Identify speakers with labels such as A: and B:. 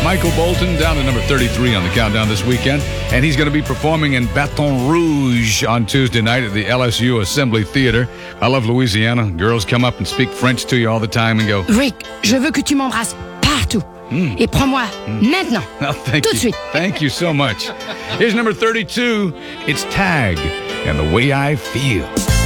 A: Michael Bolton down to number 33 on the countdown this weekend. And he's going to be performing in Baton Rouge on Tuesday night at the LSU Assembly Theater. I love Louisiana. Girls come up and speak French to you all the time and go,
B: Rick, je veux que tu m'embrasses partout. Et prends-moi maintenant.
A: Oh, thank
B: Tout
A: you.
B: de suite.
A: Thank you so much. Here's number 32. It's Tag and The Way I Feel.